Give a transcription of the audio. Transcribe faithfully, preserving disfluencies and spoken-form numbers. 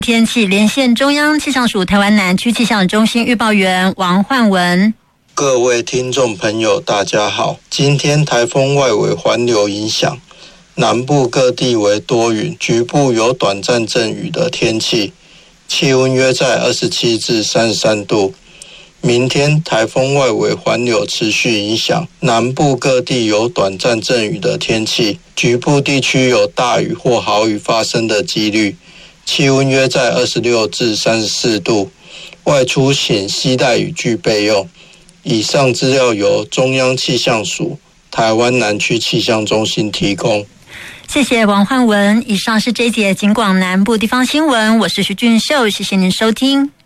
天气连线中央气象署台湾南区气象中心预报员王焕文。 各位听众朋友大家好，今天台风外围环流影响，南部各地为多云，局部有短暂阵雨的天气，气温约在二十七至三十三度。明天台风外围环流持续影响，南部各地有短暂阵雨的天气，局部地区有大雨或豪雨发生的几率，气温约在二十六至三十四度，外出请携带雨具备用。以上资料由中央气象署台湾南区气象中心提供。 谢谢王焕文。以上是这一节警广南部地方新闻，我是徐俊秀，谢谢您收听。